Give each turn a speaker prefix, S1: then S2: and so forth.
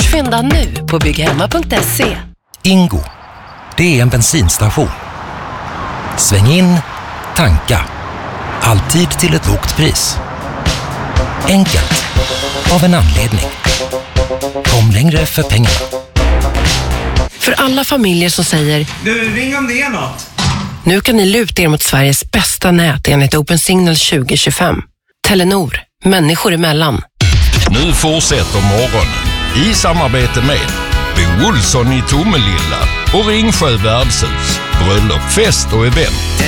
S1: Fynda nu på bygghemma.se.
S2: Ingo, det är en bensinstation. Sväng in, tanka. Alltid till ett lågt pris. Enkelt, av en anledning. Kom längre för pengarna.
S1: För alla familjer som säger
S3: Du, ring om det är något.
S1: nu kan ni luta er mot Sveriges bästa nät enligt Open Signal 2025. Telenor, människor emellan.
S4: Nu fortsätter morgonen i samarbete med Bo Olsson i Tomelilla och Ringsjö värdshus. Bröllop, fest och event.